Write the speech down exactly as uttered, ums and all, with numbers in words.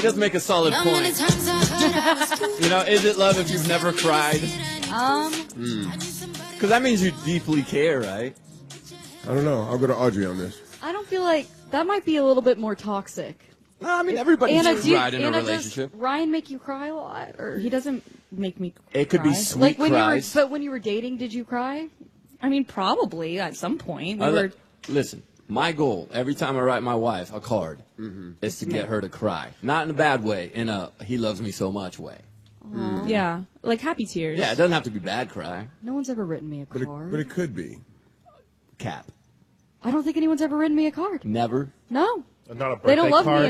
does make a solid point. You know, is it love if you've never cried? Um, Because that means you deeply care, right? I don't know. I'll go to Audrey on this. I don't feel like that might be a little bit more toxic. No, I mean, everybody's Anna, do you- cried in a Anna, relationship. Does Ryan make you cry a lot, or He doesn't make me cry. It could be sweet like when cries. you were? But when you were dating, did you cry? I mean, probably at some point. We I li- were, Listen, my goal every time I write my wife a card is to get her to cry. Not in a bad way, in a he loves me so much way. yeah, like happy tears. Yeah, it doesn't have to be bad cry. No one's ever written me a But it, card. but it could be. Cap. I don't think anyone's ever written me a card. Never. No. Not a birthday They don't love me card.